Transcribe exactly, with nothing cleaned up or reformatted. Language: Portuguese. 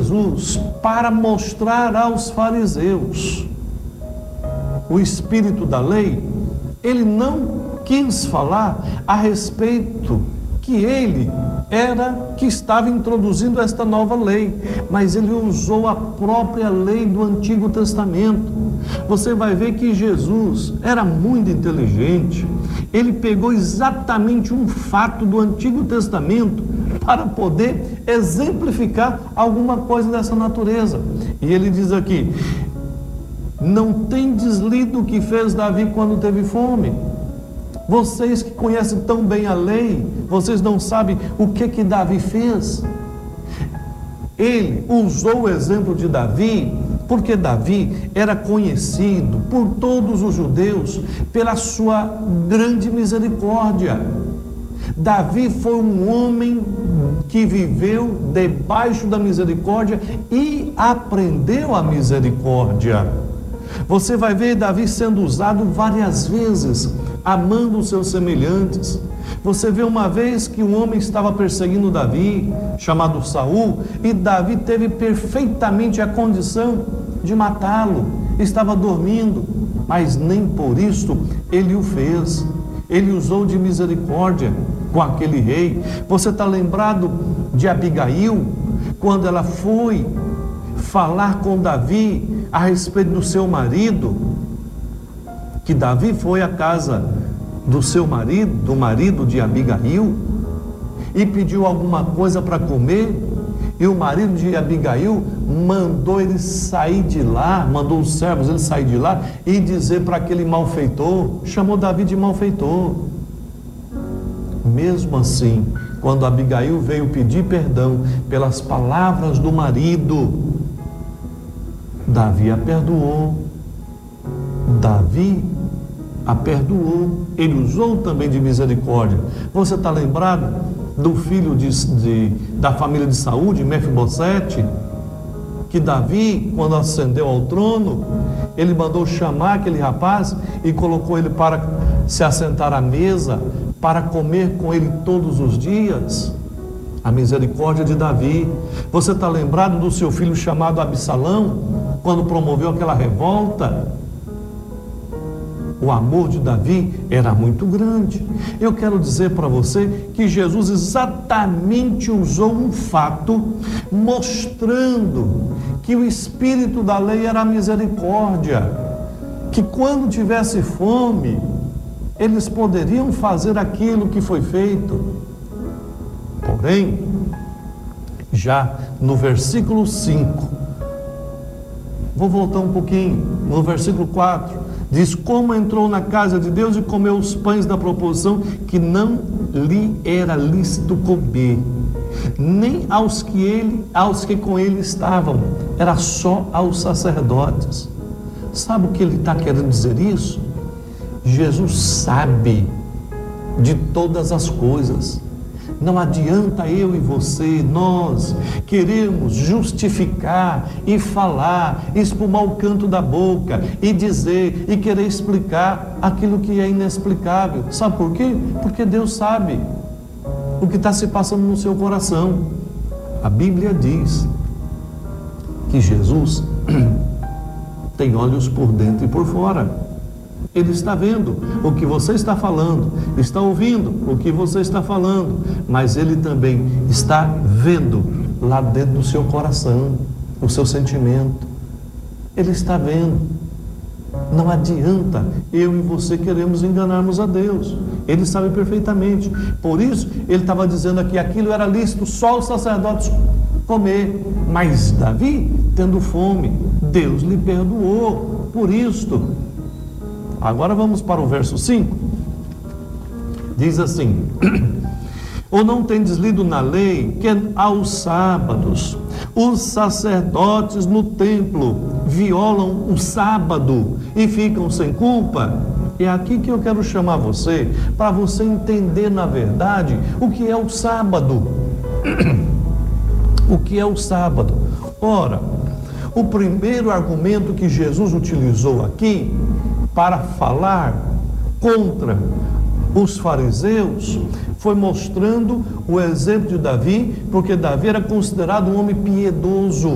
Jesus para mostrar aos fariseus o espírito da lei. Ele não quis falar a respeito que ele era que estava introduzindo esta nova lei, mas ele usou a própria lei do Antigo Testamento. Você vai ver que Jesus era muito inteligente. Ele pegou exatamente um fato do Antigo Testamento para poder exemplificar alguma coisa dessa natureza. E ele diz aqui: não tendes lido o que fez Davi quando teve fome? Vocês que conhecem tão bem a lei, vocês não sabem o que que Davi fez? Ele usou o exemplo de Davi, porque Davi era conhecido por todos os judeus pela sua grande misericórdia. Davi foi um homem que viveu debaixo da misericórdia e aprendeu a misericórdia. Você vai ver Davi sendo usado várias vezes, amando os seus semelhantes. Você vê uma vez que um homem estava perseguindo Davi, chamado Saul, e Davi teve perfeitamente a condição de matá-lo. Estava dormindo, mas nem por isso ele o fez. Ele usou de misericórdia com aquele rei. Você está lembrado de Abigail, quando ela foi falar com Davi a respeito do seu marido, que Davi foi à casa do seu marido, do marido de Abigail, e pediu alguma coisa para comer, e o marido de Abigail mandou ele sair de lá, mandou os servos ele sair de lá e dizer para aquele malfeitor, chamou Davi de malfeitor. Mesmo assim, quando Abigail veio pedir perdão pelas palavras do marido, Davi a perdoou. Davi a perdoou. Ele usou também de misericórdia. Você está lembrado do filho de, de, da família de Saul, de Mefibosete, que Davi, quando ascendeu ao trono, ele mandou chamar aquele rapaz e colocou ele para se assentar à mesa, para comer com ele todos os dias? A misericórdia de Davi. Você está lembrado do seu filho chamado Absalão, quando promoveu aquela revolta? O amor de Davi era muito grande. Eu quero dizer para você que Jesus exatamente usou um fato, mostrando que o espírito da lei era a misericórdia, que quando tivesse fome, eles poderiam fazer aquilo que foi feito. Porém, já no versículo cinco, vou voltar um pouquinho, no versículo quatro, diz: como entrou na casa de Deus e comeu os pães da proporção que não lhe era lícito comer, nem aos que, ele, aos que com ele estavam, era só aos sacerdotes. Sabe o que ele está querendo dizer isso? Jesus sabe de todas as coisas. Não adianta eu e você, nós queremos justificar e falar, espumar o canto da boca e dizer e querer explicar aquilo que é inexplicável. Sabe por quê? Porque Deus sabe o que está se passando no seu coração. A Bíblia diz que Jesus tem olhos por dentro e por fora. Ele está vendo o que você está falando, está ouvindo o que você está falando, mas Ele também está vendo lá dentro do seu coração, o seu sentimento. Ele está vendo. Não adianta eu e você queremos enganarmos a Deus. Ele sabe perfeitamente. Por isso, Ele estava dizendo aqui, aquilo era lícito só os sacerdotes comer. Mas Davi, tendo fome, Deus lhe perdoou por isto. Agora vamos para o verso cinco. Diz assim: ou não tendes lido na lei que aos sábados os sacerdotes no templo violam o sábado e ficam sem culpa? É aqui que eu quero chamar você, para você entender na verdade o que é o sábado. O que é o sábado? Ora, o primeiro argumento que Jesus utilizou aqui para falar contra os fariseus foi mostrando o exemplo de Davi, porque Davi era considerado um homem piedoso.